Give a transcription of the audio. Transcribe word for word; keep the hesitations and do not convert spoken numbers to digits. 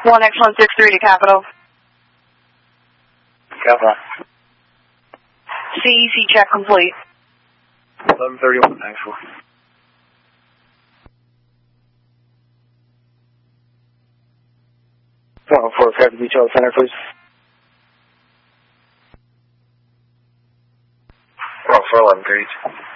one X one six three to Capital. Capital. C E C check complete. eleven thirty-one, actual. one oh four, Captain Beach Center, please. one oh four, eleven thirty-two.